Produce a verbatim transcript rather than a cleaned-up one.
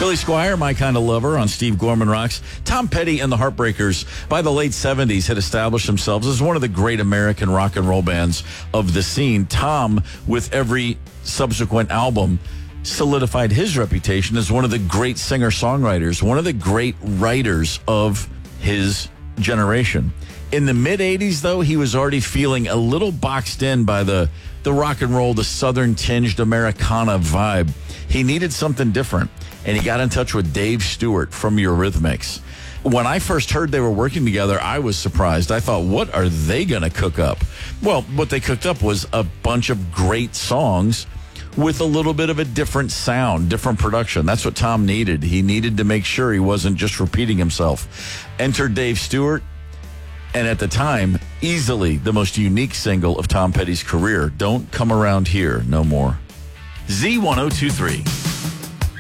Billy Squier, My Kind of Lover on Steve Gorman Rocks. Tom Petty and the Heartbreakers, by the late seventies, had established themselves as one of the great American rock and roll bands of the scene. Tom, with every subsequent album, solidified his reputation as one of the great singer-songwriters, one of the great writers of his generation. In the mid-eighties, though, he was already feeling a little boxed in by the, the rock and roll, the southern-tinged Americana vibe. He needed something different, and he got in touch with Dave Stewart from Eurythmics. When I first heard they were working together, I was surprised. I thought, what are they going to cook up? Well, what they cooked up was a bunch of great songs with a little bit of a different sound, different production. That's what Tom needed. He needed to make sure he wasn't just repeating himself. Enter Dave Stewart, and at the time, easily the most unique single of Tom Petty's career, Don't Come Around Here No More. Z ten twenty-three.